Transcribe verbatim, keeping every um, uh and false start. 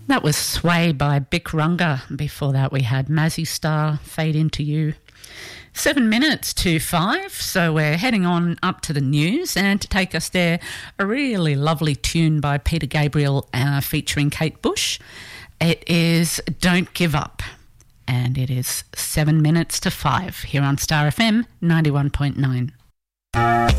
That was Sway by Bic Runga. Before that we had Mazzy Star, Fade Into You. Seven minutes to five, so we're heading on up to the news, and to take us there, a really lovely tune by Peter Gabriel uh, featuring Kate Bush. It is Don't Give Up, and it is seven minutes to five here on Star F M ninety-one point nine.